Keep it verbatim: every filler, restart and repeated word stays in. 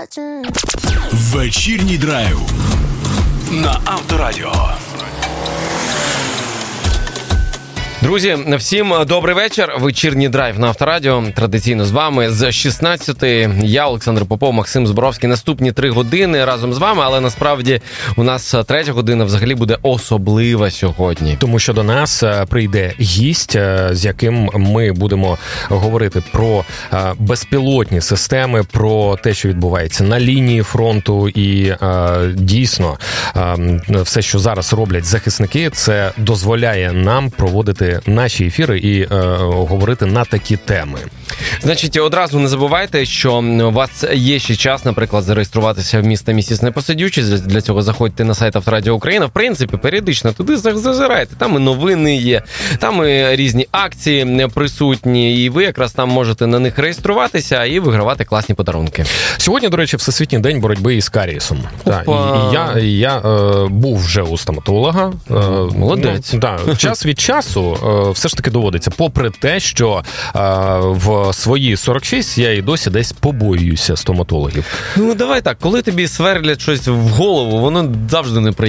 Вечірній драйв на Авторадіо. Друзі, всім добрий вечір. Вечірній драйв на Авторадіо. Традиційно з вами з шістнадцятої. Я, Олександр Попов, Максим Зборовський. Наступні три години разом з вами, але насправді у нас третя година взагалі буде особлива сьогодні. Тому що до нас прийде гість, з яким ми будемо говорити про безпілотні системи, про те, що відбувається на лінії фронту. І дійсно, все, що зараз роблять захисники, це дозволяє нам проводити наші ефіри і е, говорити на такі теми. Значить, одразу не забувайте, що у вас є ще час, наприклад, зареєструватися в місто Місіс Непосидючий. Для цього заходьте на сайт Авторадіо Україна. В принципі, періодично туди зазирайте. Там і новини є, там і різні акції присутні, і ви якраз там можете на них реєструватися і вигравати класні подарунки. Сьогодні, до речі, Всесвітній день боротьби із карієсом. Так, і, і я, і я е, був вже у стоматолога. Е, Молодець. Ну, так, час від часу е, все ж таки доводиться, попри те, що е, в свої сорок шість я і досі десь побоююся стоматологів. Ну, давай так, коли тобі сверлять щось в голову, воно завжди неприємно.